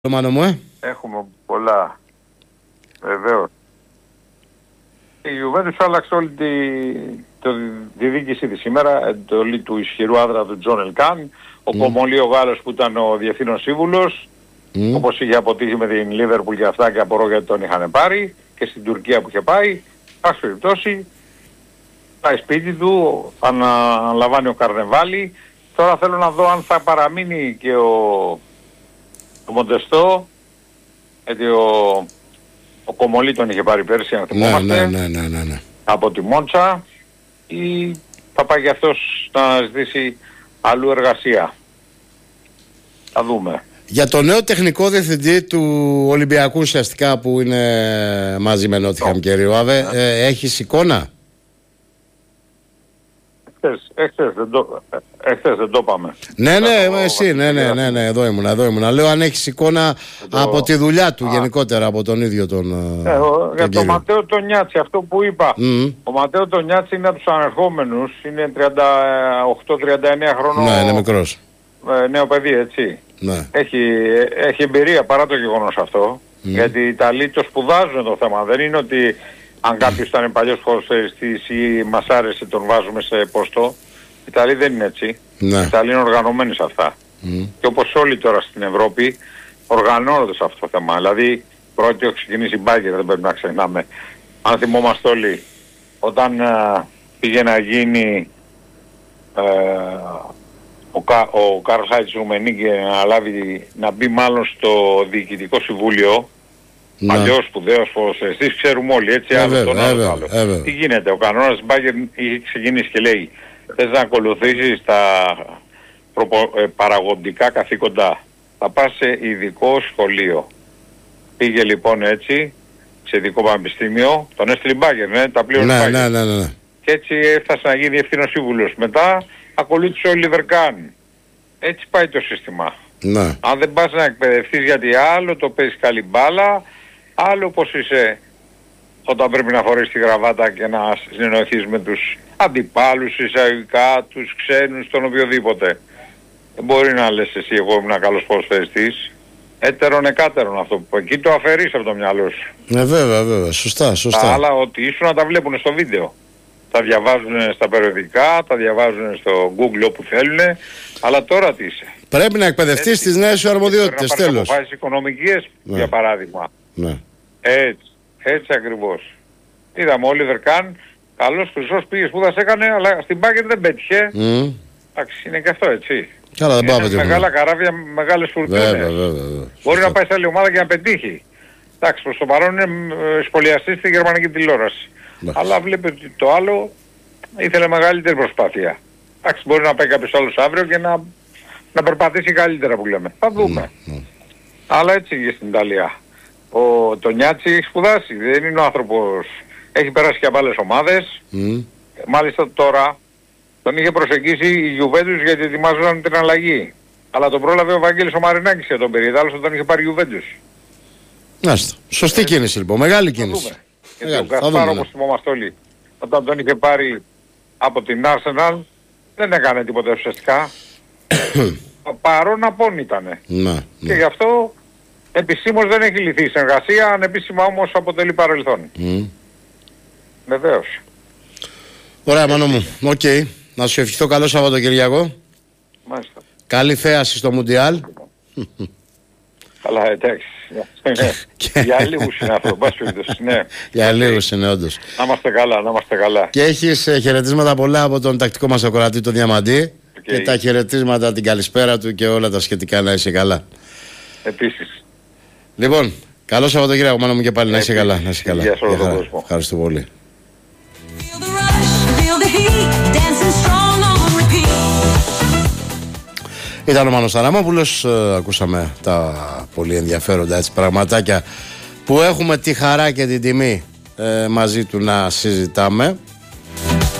Μάνο μου, Έχουμε πολλά, βεβαίως. Η Juventus άλλαξε όλη τη διοίκηση της σήμερα, εντολή του ισχυρού άντρα του Τζον Ελκάν, ο Κομολί ο Γάλλος που ήταν ο διευθύνων σύμβουλος, όπως είχε αποτύχει με την Λίβερπουλ και αυτά και απορώ γιατί τον είχαν πάρει, και στην Τουρκία που είχε πάει, πάση περιπτώσει, πάει σπίτι του, αναλαμβάνει ο Καρνεβάλι. Τώρα θέλω να δω αν θα παραμείνει και ο Μοντεστό, γιατί ο Κομολί τον είχε πάρει πέρσι, αν θυμόμαστε, ναι. από τη Μόντσα, ή θα πάει και αυτός να ζητήσει αλλού εργασία. Θα δούμε. Για το νέο τεχνικό διευθυντή του Ολυμπιακού ουσιαστικά που είναι μαζί με Νότιχαμ και Ριουάβε, έχεις εικόνα? Εχθές δεν το είπαμε. Ναι, εσύ, ναι, εδώ ήμουνα. Λέω αν έχεις εικόνα από τη δουλειά του γενικότερα, από τον ίδιο τον για τον Ματέο τον Νιάτσι, αυτό που είπα. Ο Ματέο τον Νιάτσι είναι από τους ανερχόμενους, είναι 38-39 χρονών. Ναι, είναι μικρός. Νέο παιδί, έτσι. Ναι. Έχει εμπειρία παρά το γεγονός αυτό, γιατί οι Ιταλοί το σπουδάζουν το θέμα. Δεν είναι ότι αν κάποιος ήταν παλιός ποδοσφαιριστής ή μας άρεσε τον βάζουμε σε ποστό. Οι Ιταλοί δεν είναι έτσι. Ναι. Οι Ιταλοί είναι οργανωμένοι σε αυτά. Και όπως όλοι τώρα στην Ευρώπη οργανώνονται σε αυτό το θέμα. Δηλαδή πρώτη έχει ξεκινήσει η Bayern, δεν πρέπει να ξεχνάμε. Αν θυμόμαστε όλοι, όταν πήγε να γίνει ο Καρλ Χάιντς Ρουμενίγκε να μπει μάλλον στο διοικητικό συμβούλιο, παλιός σπουδαίος ποδοσφαιριστής, ξέρουμε όλοι, έτσι, άλλο τον άλλο. Τι γίνεται, ο κανόνας της Bayern είχε ξεκινήσει και λέει, θες να ακολουθήσεις τα παραγωγικά καθήκοντα, θα πας σε ειδικό σχολείο. Πήγε λοιπόν έτσι, σε ειδικό πανεπιστήμιο, τον έστειλε η Bayern, τα πλήρωνε η Bayern. Ναι. Και έτσι έφτασε να γίνει διευθύνος σύμβουλος. Μετά ακολούθησε ο Λιβερκάν. Έτσι πάει το σύστημα. Ναι. Αν δεν πας να εκπαιδευτείς, γιατί άλλο το παίζεις καλή μπάλα, άλλο πως είσαι όταν πρέπει να φορείς τη γραβάτα και να συνεννοηθείς με τους αντιπάλους εισαγωγικά, τους ξένους, τον οποιοδήποτε. Δεν μπορεί να λες εσύ εγώ ήμουν καλός ποδοσφαιριστής. Έτερον εκάτερον αυτό που εκεί το αφαιρείς από το μυαλό σου. Ναι, βέβαια, σωστά. Τα άλλα ότι ήσουν να τα βλέπουν στο βίντεο. Τα διαβάζουν στα περιοδικά, τα διαβάζουν στο Google όπου θέλουν, αλλά τώρα τι είσαι? Πρέπει να εκπαιδευτείς τις νέες σου αρμοδιότητες, τέλος. Πρέπει να πάρεις αποφάσεις οικονομικές, για παράδειγμα. Ναι. Έτσι ακριβώς. Είδαμε ο Oliver Kahn, καλός χρυσός, πήγε σπούδας έκανε, αλλά στην Bayern δεν πέτυχε. Εντάξει, είναι και αυτό έτσι. Καλά, δεν πάμε τίποτα. Μεγάλα καράβια, μεγάλες φουρτούνες. Μπορεί να πάει σε άλλη ομάδα και να πετύχει. Εντάξει, προς το παρόν είναι σχολιαστής στη γερμανική τηλεόραση. Αλλά βλέπει ότι το άλλο ήθελε μεγαλύτερη προσπάθεια. Εντάξει, μπορεί να πάει κάποιος άλλος αύριο και να περπατήσει καλύτερα που λέμε. Θα δούμε. Αλλά έτσι και στην Ιταλία. Το Νιάτσι έχει σπουδάσει, δεν είναι ο άνθρωπος. Έχει περάσει και από άλλες ομάδες. Μάλιστα τώρα τον είχε προσεγγίσει η Juventus γιατί ετοιμάζονταν την αλλαγή. Αλλά τον πρόλαβε ο Βαγγέλης ο Μαρινάκης για τον περίοδο, άλλος τον είχε πάρει η Juventus. Μάλιστα. Σωστή κίνηση λοιπόν, μεγάλη κίνηση. Γιατί ο Γκασπάρο, όπως θυμόμαστε όλοι, όταν τον είχε πάρει από την Arsenal, δεν έκανε τίποτα ουσιαστικά. Παρόν απόν ήτανε. Και γι' αυτό επισήμως δεν έχει λυθεί η συνεργασία, ανεπίσημα όμως αποτελεί παρελθόν. Βεβαίως. Ωραία, Μάνο μου. Οκ. Να σου ευχηθώ καλό Σαββατοκυριακό. Μάλιστα. Καλή θέαση στο Μουντιάλ. Καλά, εντάξει. Για λίγους είναι αυτό, ναι. Για λίγους είναι όντως. Να είμαστε καλά. Και έχεις χαιρετίσματα πολλά από τον τακτικό μας ακροατή, τον Διαμαντή. Και τα χαιρετίσματα, την καλησπέρα του και όλα τα σχετικά, να είσαι καλά. Επίσης. Λοιπόν, καλό Σαββατοκύριακο, Μάνο μου, και πάλι να είσαι καλά. Γεια σε όλο τον κόσμο. Ευχαριστώ πολύ. Ήταν ο Μάνος Ταραμόπουλος. Ακούσαμε τα πολύ ενδιαφέροντα έτσι πραγματάκια που έχουμε τη χαρά και την τιμή μαζί του να συζητάμε.